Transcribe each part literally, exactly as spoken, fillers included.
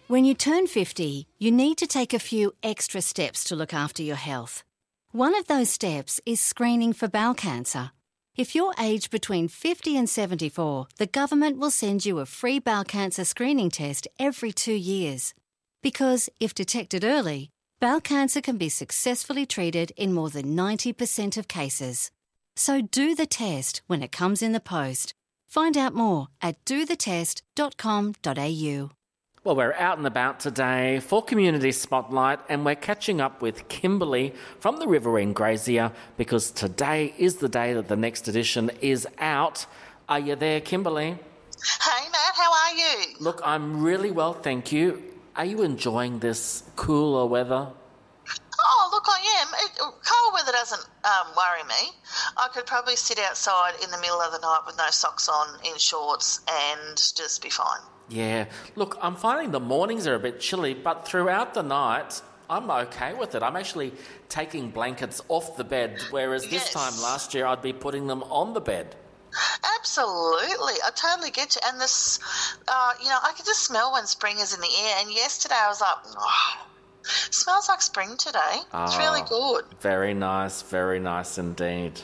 When you turn fifty, you need to take a few extra steps to look after your health. One of those steps is screening for bowel cancer. If you're aged between fifty and seventy-four, the government will send you a free bowel cancer screening test every two years. Because if detected early, bowel cancer can be successfully treated in more than ninety percent of cases. So do the test when it comes in the post. Find out more at do the test dot com dot a u. Well, we're out and about today for Community Spotlight, and we're catching up with Kimberly from the Riverine Grazier because today is the day that the next edition is out. Are you there, Kimberly? Hey, Matt, how are you? Look, I'm really well, thank you. Are you enjoying this cooler weather? Oh, look, I am. It, cold weather doesn't um, worry me. I could probably sit outside in the middle of the night with no socks on, in shorts, and just be fine. Yeah. Look, I'm finding the mornings are a bit chilly, but throughout the night, I'm okay with it. I'm actually taking blankets off the bed, whereas this Yes. time last year I'd be putting them on the bed. Absolutely. I totally get you. And this, uh, you know, I can just smell when spring is in the air. And yesterday I was like, oh, smells like spring today. It's really good. Very nice, very nice indeed.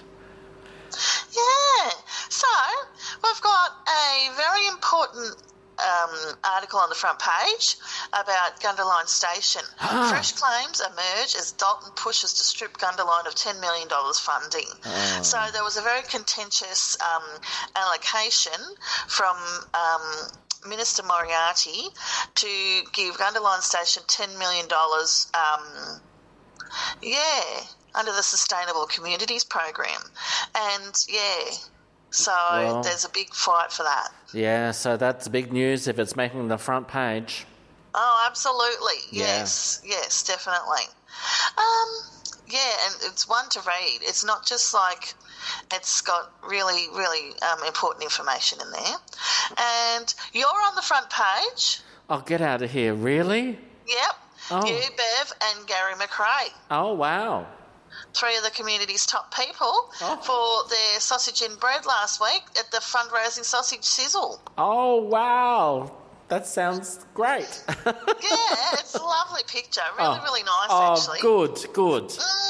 Yeah. So we've got a very important um, article on the front page about Gunderline Station. Ah. Fresh claims emerge as Dalton pushes to strip Gunderline of ten million dollars funding. Oh. So there was a very contentious um, allocation from um, Minister Moriarty to give Gunderline Station ten million dollars, um, yeah, under the Sustainable Communities Program. And, yeah, so Well- there's a big fight for that. Yeah, so that's big news if it's making the front page. Oh, absolutely. Yeah. Yes, yes, definitely. Um, yeah, and it's one to read. It's not just like it's got really, really um, important information in there. And you're on the front page. Oh, get out of here, really? Yep. Oh. You, Bev, and Gary McRae. Oh, wow. Three of the community's top people Oh. for their sausage and bread last week at the fundraising sausage sizzle. Oh, wow. That sounds great. Yeah, it's a lovely picture. Really, Oh. really nice, Oh, actually. good, good.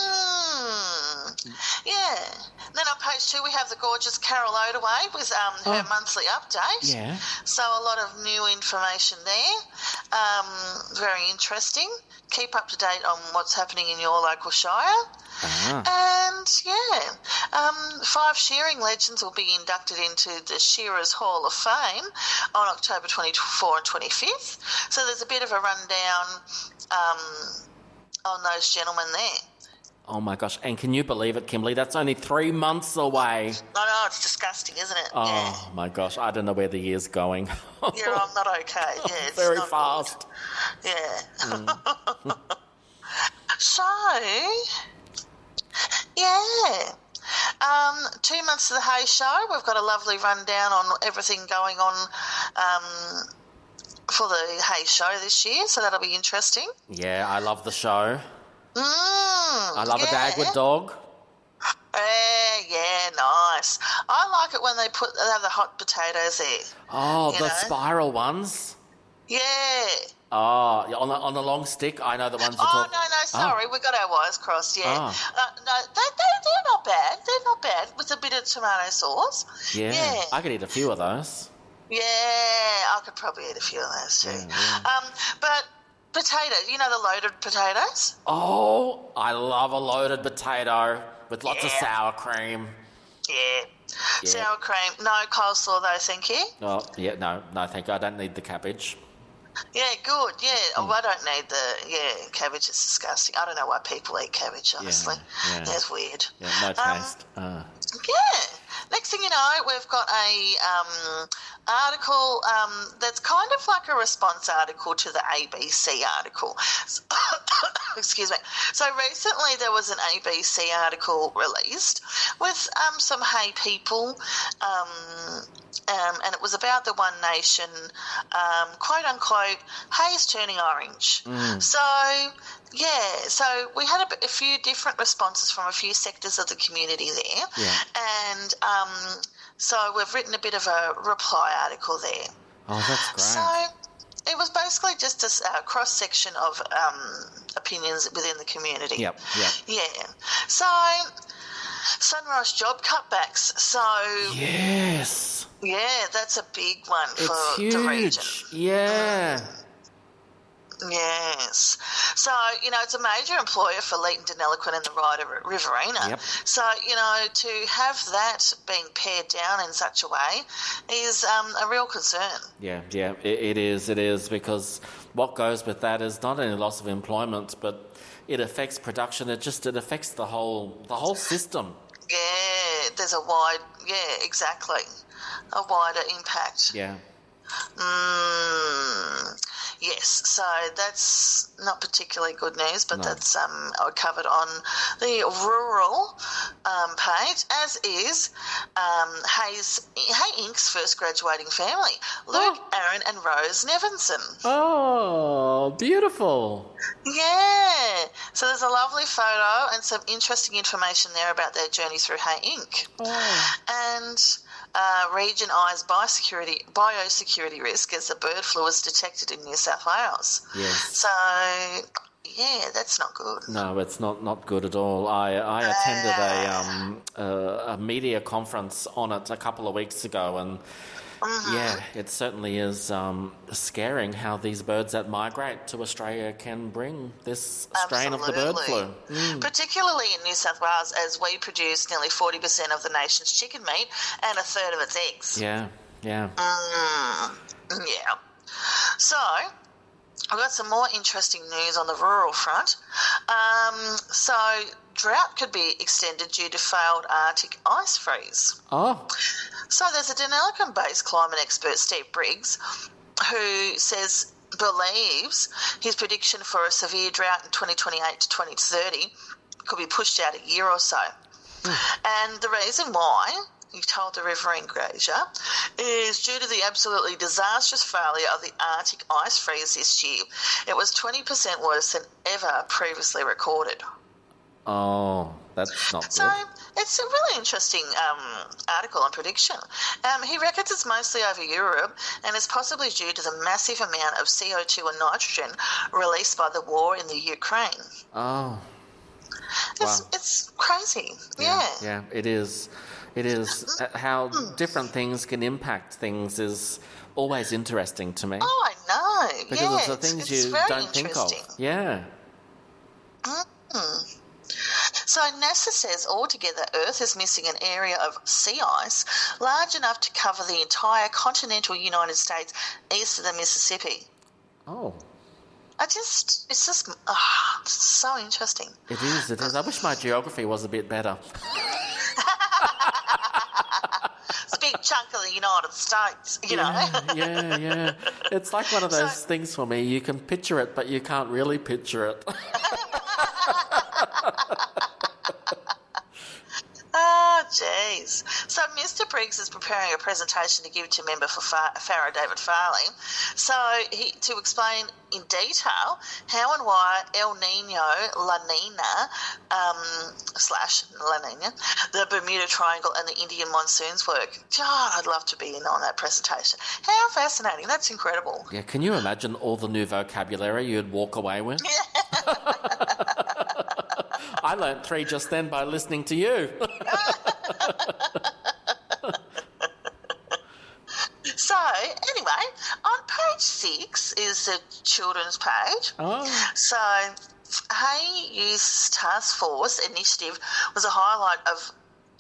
Mm, yeah. Then on page two, we have the gorgeous Carol Odaway with um, her Oh. monthly update. Yeah. So a lot of new information there. Um, very interesting. Keep up to date on what's happening in your local shire. Ah. And, yeah, um, five shearing legends will be inducted into the Shearers Hall of Fame on October twenty-fourth and twenty-fifth. So there's a bit of a rundown um, on those gentlemen there. Oh, my gosh. And can you believe it, Kimberly? That's only three months away. I know, it's disgusting, isn't it? Oh, my gosh. I don't know where the year's going. Yeah, yeah, I'm not okay. Yeah, it's Very not fast. good. Yeah. So, yeah. Um, two months of the Hay Show. We've got a lovely rundown on everything going on um, for the Hay Show this year, so that'll be interesting. Yeah, I love the show. Mm, I love yeah. a Dagwood dog. Uh, yeah, nice. I like it when they put they have the hot potatoes there. Oh, You the know? spiral ones. Yeah. Oh, yeah, on the, on the long stick. I know the ones you're Oh, talking. no, no, sorry. We got our wires crossed, yeah. Oh. Uh, no, they, they, they're not bad. They're not bad with a bit of tomato sauce. Yeah, Yeah. I could eat a few of those. Yeah, I could probably eat a few of those too. Yeah, yeah. Um, but potatoes, you know the loaded potatoes? Oh, I love a loaded potato with lots of Yeah. sour cream. Yeah. Yeah. Sour cream. No coleslaw though, thank you. Oh, yeah, no, no, thank you. I don't need the cabbage. Yeah, good. Yeah. Hmm. Oh, I don't need the, yeah, cabbage is disgusting. I don't know why people eat cabbage, honestly. yeah. That's weird. Yeah, no Um, taste. Ah. Yeah. Next thing you know, we've got a um, article um, that's kind of like a response article to the A B C article. Excuse me. So recently there was an A B C article released with um, some Hay people, um, um, and it was about the One Nation, um, quote unquote, Hay is turning orange. So, yeah, so we had a, a few different responses from a few sectors of the community there. Yeah. And um, so we've written a bit of a reply article there. Oh, that's great. So it was basically just a s- a cross-section of um, opinions within the community. Yep, yep. Yeah. So, Sunrise job cutbacks. So, Yes. yeah, that's a big one for It's huge. the region. Yeah. Yes. So, you know, it's a major employer for Leeton, Deniliquin and the Ryder Riverina. Yep. So, you know, to have that being pared down in such a way is um, a real concern. Yeah, yeah, it, it is, it is, because what goes with that is not only loss of employment, but it affects production. It just, it affects the whole, the whole system. Yeah, there's a wide, yeah, exactly, a wider impact. Yeah. Mm, yes, so that's not particularly good news, but No. that's um, covered on the rural um, page, as is um, Hayes, Hay Incorporated's first graduating family, Luke, Oh. Aaron and Rose Nevinson. Oh, beautiful. Yeah, so there's a lovely photo and some interesting information there about their journey through Hay Incorporated. Oh. And uh, region eyes biosecurity, biosecurity risk as the bird flu was detected in New South Wales. Yes. So, yeah, that's not good. No, it's not, not good at all. I, I attended a um a, a media conference on it a couple of weeks ago, and Mm-hmm. yeah, it certainly is um, scaring how these birds that migrate to Australia can bring this strain of the bird flu. Absolutely. Particularly in New South Wales, as we produce nearly forty percent of the nation's chicken meat and a third of its eggs. Yeah, yeah. Mm, yeah. So, I've got some more interesting news on the rural front. Um, so, drought could be extended due to failed Arctic ice freeze. Oh, So there's a Deniliquin-based climate expert, Steve Briggs, who says believes his prediction for a severe drought in twenty twenty-eight to twenty thirty could be pushed out a year or so. And the reason why, he told the Riverine Grazier, is due to the absolutely disastrous failure of the Arctic ice freeze this year. It was twenty percent worse than ever previously recorded. oh, that's not So good. it's a really interesting um, article and prediction. Um, he reckons it's mostly over Europe and is possibly due to the massive amount of C O two and nitrogen released by the war in the Ukraine. Oh, It's, Wow. it's crazy. Yeah. yeah, it is. It is. Uh, How different things can impact things is always interesting to me. Oh, I know. because yeah, it's the it's- things it's you very don't think of. interesting. Yeah. So NASA says altogether Earth is missing an area of sea ice large enough to cover the entire continental United States east of the Mississippi. Oh, I just, it's just, ah, it's so interesting. it is. It is. I wish my geography was a bit better. It's a big chunk of the United States, you know. Yeah, yeah, yeah. It's like one of those So- things for me. You can picture it, but you can't really picture it. Oh, jeez. So Mister Briggs is preparing a presentation to give to member for Fa- Farah David Farley, so he to explain in detail how and why El Nino, La Nina, um, slash La Nina, the Bermuda Triangle and the Indian monsoons work. God, I'd love to be in on that presentation. How fascinating. That's incredible. Yeah, can you imagine all the new vocabulary you'd walk away with? I learnt three just then by listening to you. So, anyway, on page six is the children's page. Oh, So, Hay Youth Task Force initiative was a highlight of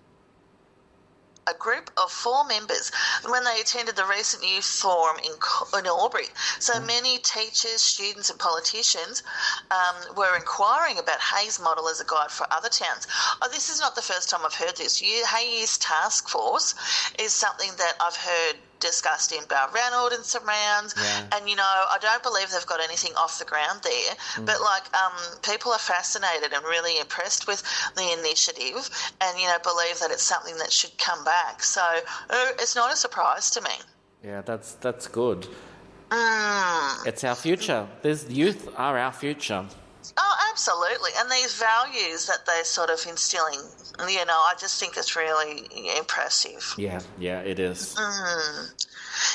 a group of four members when they attended the recent youth forum in, Co- in Albury. So many teachers, students and politicians um, were inquiring about Hay's model as a guide for other towns. Oh, this is not the first time I've heard this. You, Hay Youth Task Force is something that I've heard discussed in Balranald and surrounds, Yeah. and you know I don't believe they've got anything off the ground there, but like um, people are fascinated and really impressed with the initiative, and you know believe that it's something that should come back. So uh, it's not a surprise to me. yeah, that's that's good. Mm. It's our future. These youth are our future. Oh, absolutely. And these values that they're sort of instilling, you know, I just think it's really impressive. Yeah, yeah, it is. Mm.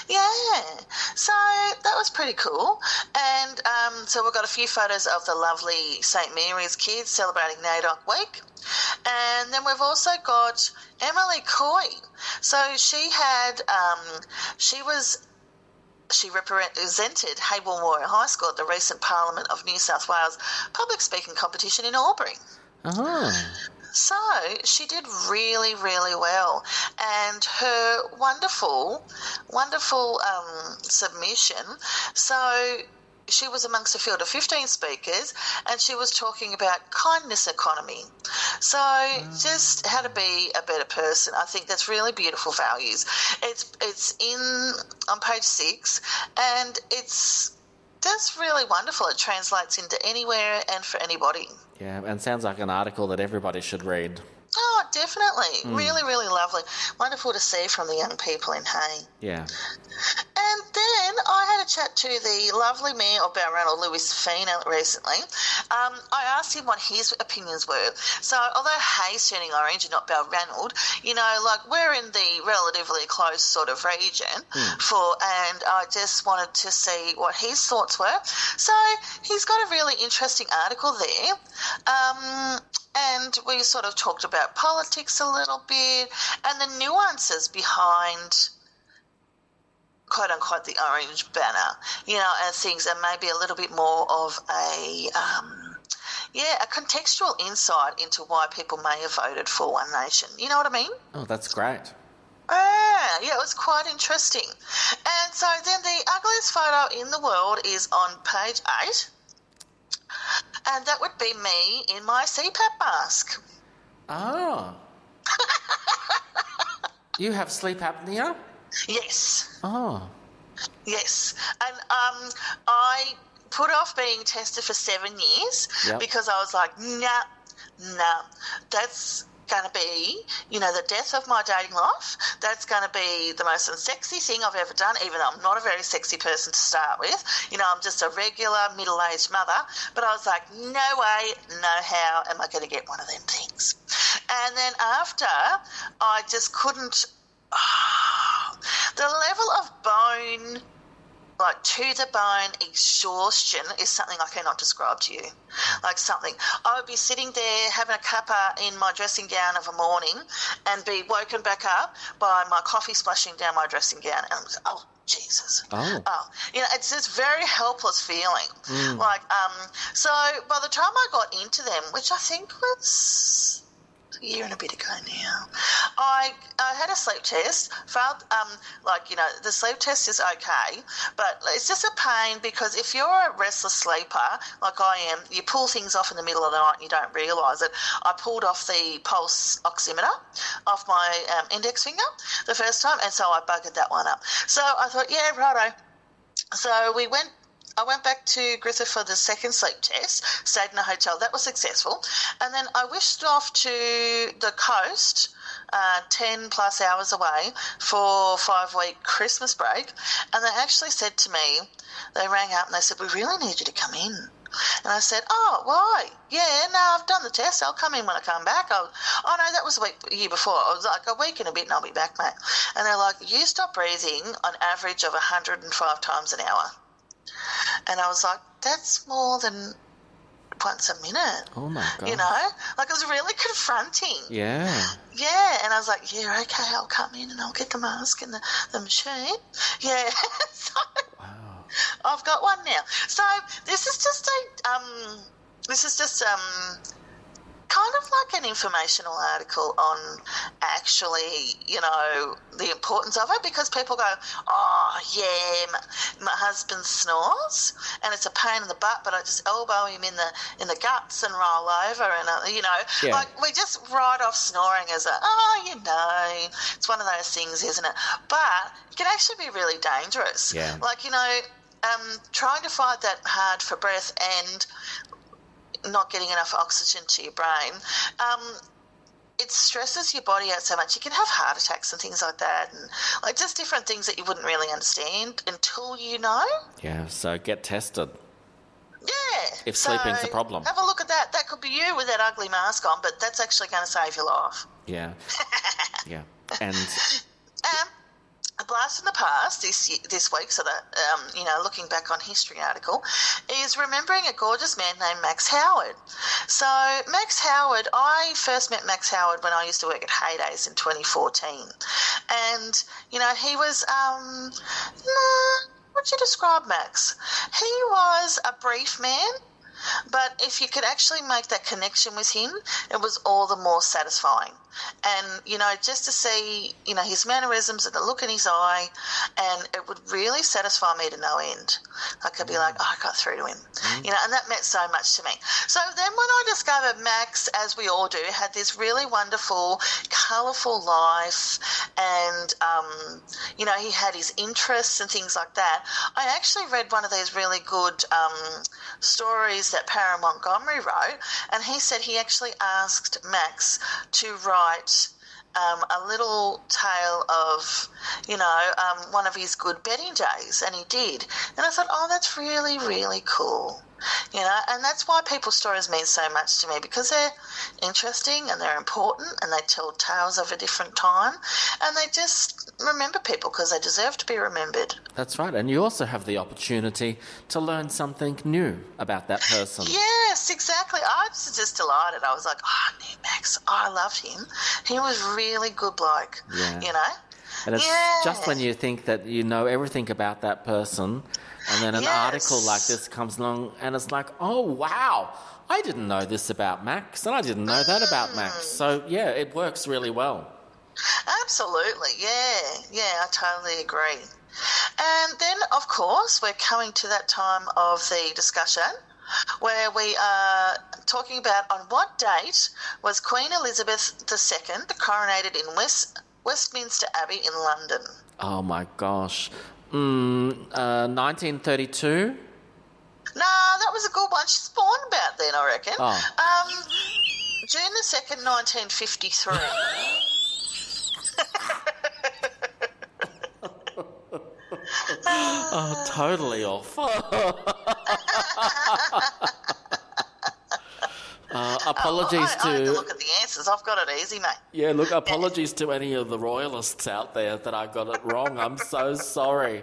Yeah, so that was pretty cool. And um, so we've got a few photos of the lovely Saint Mary's kids celebrating NAIDOC Week. And then we've also got Emily Coy. So she had, um, she was... She represented Hayward Memorial High School at the recent Parliament of New South Wales public speaking competition in Albury. Oh. So she did really, really well. And her wonderful, wonderful um, submission. So she was amongst a field of fifteen speakers, and she was talking about kindness economy. So oh. just how to be a better person. I think that's really beautiful values. It's it's in on page six, and it's just really wonderful. It translates into anywhere and for anybody. Yeah, and sounds like an article that everybody should read. Oh, definitely. Mm. Really, really lovely. Wonderful to see from the young people in Hay. Yeah. And then I had a chat to the lovely mayor of Balranald, Lewis Fina, recently. Um, I asked him what his opinions were. So although Hay's turning orange and not Balranald, you know, like we're in the relatively close sort of region mm. for, and I just wanted to see what his thoughts were. So he's got a really interesting article there. Um, and we sort of talked about politics a little bit and the nuances behind quote-unquote the orange banner, you know, and things, and maybe a little bit more of a, um, yeah, a contextual insight into why people may have voted for One Nation. You know what I mean? Oh, that's great. Ah, yeah, it was quite interesting. And so then the ugliest photo in the world is on page eight, and that would be me in my C PAP mask. Oh. You have sleep apnea? Yes. Oh. Yes. And um, I put off being tested for seven years yep. because I was like, nah, nah, that's going to be, you know, the death of my dating life. That's going to be the most unsexy thing I've ever done, even though I'm not a very sexy person to start with. You know, I'm just a regular middle-aged mother. But I was like, no way, no how am I going to get one of them things. And then after, I just couldn't... Oh, the level of bone, like to the bone exhaustion is something I cannot describe to you. Like something. I would be sitting there having a cuppa in my dressing gown of a morning and be woken back up by my coffee splashing down my dressing gown. And I was, oh, Jesus. Oh. oh. You know, it's this very helpless feeling. Mm. Like, um, so by the time I got into them, which I think was... a year and a bit ago now, I, I had a sleep test, failed, um, like, you know, the sleep test is okay, but it's just a pain because if you're a restless sleeper, like I am, you pull things off in the middle of the night and you don't realise it. I pulled off the pulse oximeter off my um, index finger the first time, and so I buggered that one up. So I thought, yeah, righto. So we went I went back to Griffith for the second sleep test, stayed in a hotel. That was successful. And then I whisked off to the coast, uh, ten plus hours away, for five-week Christmas break. And they actually said to me, they rang up and they said, we really need you to come in. And I said, oh, why? Yeah, no, I've done the test. I'll come in when I come back. I'll, oh, no, that was a week, a year before. I was like, a week and a bit and I'll be back, mate. And they're like, you stop breathing on average of one hundred five times an hour. And I was like, that's more than once a minute. Oh, my God. You know? Like, it was really confronting. Yeah. Yeah. And I was like, yeah, okay, I'll come in and I'll get the mask and the, the machine. Yeah. So wow. I've got one now. So this is just a, um, this is just, um, kind of like an informational article on actually, you know, the importance of it, because people go, oh, yeah, my, my husband snores and it's a pain in the butt, but I just elbow him in the in the guts and roll over and, uh, you know, yeah. like we just write off snoring as a, oh, you know, it's one of those things, isn't it? But it can actually be really dangerous. Yeah. Like, you know, um, trying to fight that hard for breath and not getting enough oxygen to your brain, um, it stresses your body out so much. You can have heart attacks and things like that, and like just different things that you wouldn't really understand until you know. Yeah, so get tested. Yeah. If so sleeping's a problem. Have a look at that. That could be you with that ugly mask on, but that's actually going to save your life. Yeah. Yeah. And... Um, A blast in the past this year, this week, so that, um, you know, looking back on history article, is remembering a gorgeous man named Max Howard. So Max Howard, I first met Max Howard when I used to work at Heydays in twenty fourteen. And, you know, he was, um, nah, what'd you describe Max? He was a brief man, but if you could actually make that connection with him, it was all the more satisfying. And, you know, just to see, you know, his mannerisms and the look in his eye, and it would really satisfy me to no end. I could be like, oh, I got through to him. Mm. You know, and that meant so much to me. So then when I discovered Max, as we all do, had this really wonderful, colourful life, and, um, you know, he had his interests and things like that, I actually read one of these really good um, stories that Para Montgomery wrote, and he said he actually asked Max to write Um, a little tale of, you know, um, one of his good betting days, and he did. And I thought, oh, that's really, really cool. You know, and that's why people's stories mean so much to me, because they're interesting and they're important and they tell tales of a different time, and they just remember people because they deserve to be remembered. That's right. And you also have the opportunity to learn something new about that person. Yes, exactly. I was just delighted. I was like, oh, I knew Max. I loved him. He was really good bloke, yeah. you know. And it's yeah. just when you think that you know everything about that person, and then an yes. article like this comes along and it's like, oh, wow, I didn't know this about Max and I didn't know mm. that about Max. So, yeah, it works really well. Absolutely, yeah. Yeah, I totally agree. And then, of course, we're coming to that time of the discussion where we are talking about on what date was Queen Elizabeth the Second coronated in West, Westminster Abbey in London. Oh, my gosh. Mm, uh, nineteen thirty-two? Nah, that was a good one. She's born about then, I reckon. Oh. Um, June the second, nineteen fifty-three. Oh, totally off. Uh, apologies oh, I, to... I had to look at the answers. I've got it easy, mate. Yeah, look, apologies to any of the royalists out there that I got it wrong. I'm so sorry.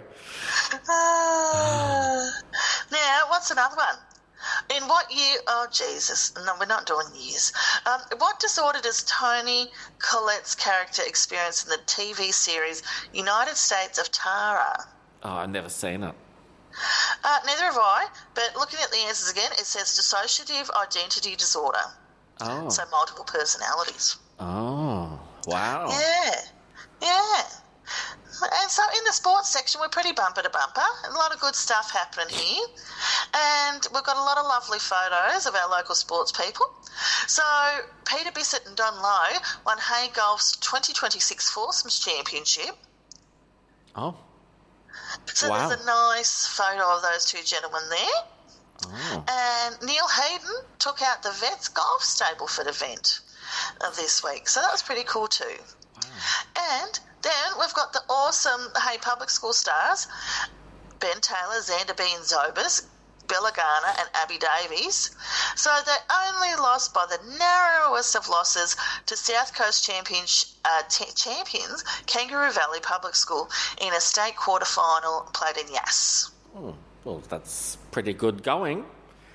Uh, now, what's another one? In what year... Oh, Jesus. No, we're not doing years. Um, what disorder does Toni Collette's character experience in the T V series United States of Tara? Oh, I've never seen it. Uh, neither have I, but looking at the answers again, it says dissociative identity disorder. Oh. So multiple personalities. Oh, wow. Yeah, yeah. And so in the sports section, we're pretty bumper to bumper. A lot of good stuff happening here. And we've got a lot of lovely photos of our local sports people. So Peter Bissett and Don Lowe won Hay Golf's twenty twenty-six Foursomes Championship. Oh. So wow. There's a nice photo of those two gentlemen there. Oh. And Neil Hayden took out the Vets Golf Stableford event of this week. So that was pretty cool too. Wow. And then we've got the awesome Hay Public School stars, Ben Taylor, Xander Bean Zobers, Bella Garner and Abby Davies. So they only lost by the narrowest of losses to South Coast champions, uh, t- champions Kangaroo Valley Public School in a state quarter final played in Yass. Oh, well, that's pretty good going.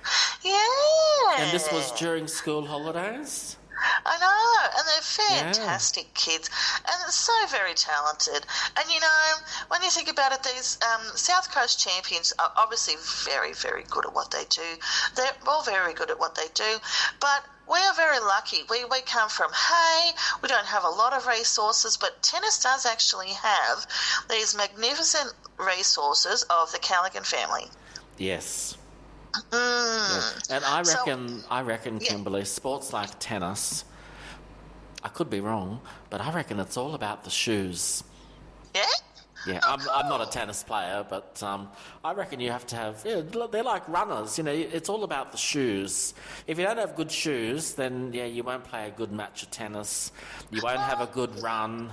Yeah. And this was during school holidays? I know, and they're fantastic yeah. kids, and they're so very talented. And, you know, when you think about it, these um, South Coast champions are obviously very, very good at what they do. They're all very good at what they do, but we are very lucky. We, we come from Hay, we don't have a lot of resources, but tennis does actually have these magnificent resources of the Callaghan family. Yes. Mm. Yeah. And I reckon, so, I reckon, yeah. Kimberly, sports like tennis, I could be wrong, but I reckon it's all about the shoes. Yeah? Yeah, oh, I'm, cool. I'm not a tennis player, but um, I reckon you have to have, yeah, they're like runners, you know, it's all about the shoes. If you don't have good shoes, then, yeah, you won't play a good match of tennis, you won't have a good run.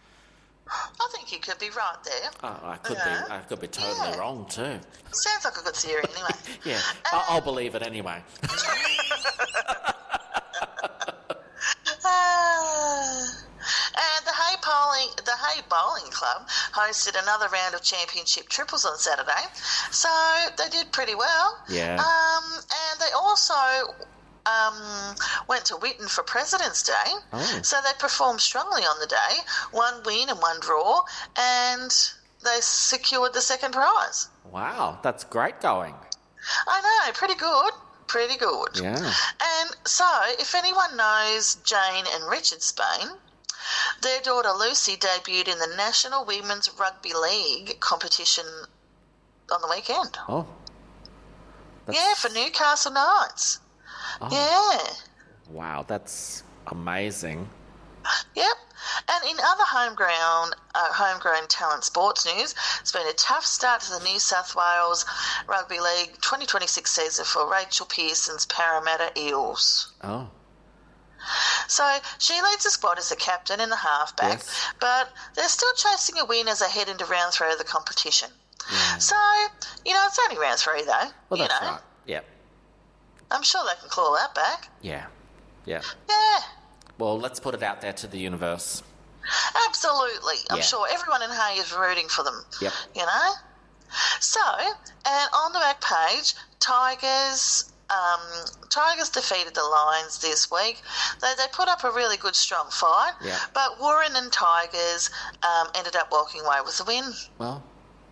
I think you could be right there. Oh, I could yeah. be. I could be totally yeah. wrong too. Sounds like a good theory, anyway. yeah, um, I'll, I'll believe it anyway. uh, and the Hay Polling the Hay Bowling Club hosted another round of championship triples on Saturday, so they did pretty well. Yeah. Um, and they also um, went to Whitton for President's Day, Oh. so they performed strongly on the day, one win and one draw, and they secured the second prize. Wow, that's great going. I know, pretty good. Pretty good. Yeah. And so, if anyone knows Jane and Richard Spain, their daughter Lucy debuted in the National Women's Rugby League competition on the weekend. Oh. That's... Yeah, for Newcastle Knights. Oh. Yeah. Wow, that's amazing. Yep. And in other homegrown, uh, homegrown talent sports news, it's been a tough start to the New South Wales Rugby League twenty twenty-six season for Rachel Pearson's Parramatta Eels. Oh. So she leads the squad as a captain and the halfback, Yes. but they're still chasing a win as they head into round three of the competition. Yeah. So, you know, it's only round three though. Well, you that's know, right. Yeah. I'm sure they can claw that back. Yeah. Yeah. Yeah. Well, let's put it out there to the universe. Absolutely. I'm Yeah. sure everyone in Hay is rooting for them. Yep. You know? So, and on the back page, Tigers um, Tigers defeated the Lions this week. They, they put up a really good, strong fight, Yeah. but Warren and Tigers um, ended up walking away with the win. Well,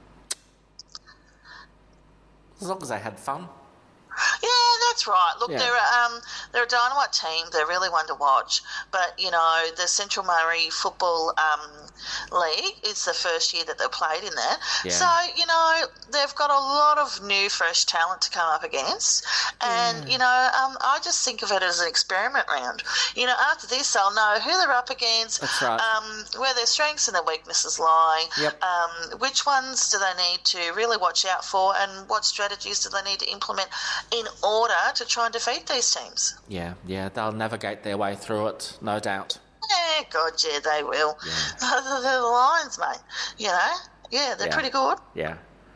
as long as they had fun. Yeah, that's right. Look, Yeah. they're a, um, they're a dynamite team. They're really one to watch. But you know, the Central Murray Football um, League is the first year that they played in that. Yeah. So you know, they've got a lot of new, fresh talent to come up against. And you know, um, I just think of it as an experiment round. You know, after this, they'll know who they're up against. That's right. Um, where their strengths and their weaknesses lie. Yep. Um, which ones do they need to really watch out for, and what strategies do they need to implement in order to try and defeat these teams? Yeah, yeah, they'll navigate their way through it, no doubt. Yeah, God, yeah, they will. Yeah. They're the Lions, mate. You know? Yeah, they're Yeah. pretty good. Yeah.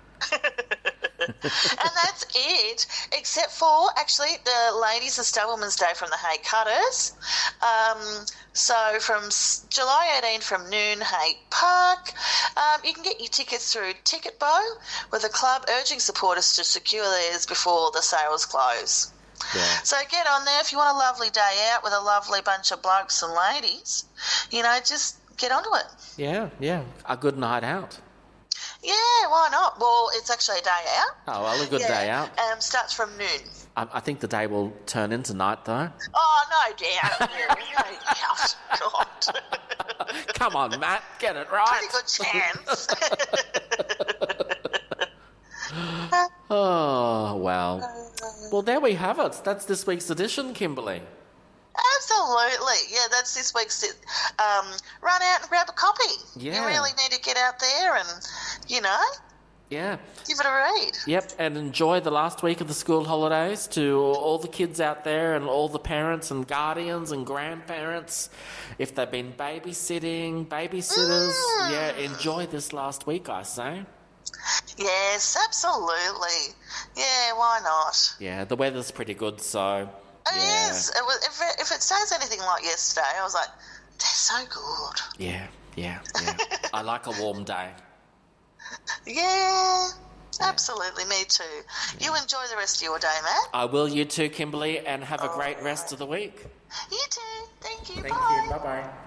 And that's it, except for, actually, the Ladies' and Stubborn's Day from the Hay Cutters. Um, so from s- July eighteenth from noon, Hay Park. Um, you can get your tickets through Ticketbo, with the club urging supporters to secure theirs before the sales close. Yeah. So get on there if you want a lovely day out with a lovely bunch of blokes and ladies. You know, just get onto it. Yeah, yeah. A good night out. Yeah, why not? Well, it's actually a day out. Oh, well, a good yeah, day out. Um, starts from noon. I, I think the day will turn into night, though. Oh, no doubt. Yeah, no doubt. God. Come on, Matt, get it right. Pretty good chance. Oh, well. Well, there we have it. That's this week's edition, Kimberly. Absolutely. Yeah, that's this week's um, run out and grab a copy. Yeah. You really need to get out there and, you know, Yeah. give it a read. Yep, and enjoy the last week of the school holidays to all the kids out there and all the parents and guardians and grandparents. If they've been babysitting, babysitters, Mm. yeah, enjoy this last week, I say. Yes, absolutely. Yeah, why not? Yeah, the weather's pretty good, so... It yeah. is. It was, if, it, if it stays anything like yesterday, I was like, they're so good. Yeah, yeah, yeah. I like a warm day. Yeah, absolutely. Me too. You enjoy the rest of your day, Matt. I will, you too, Kimberly, and have a great rest of the week. You too. Thank you. Thank Bye. you. Bye-bye.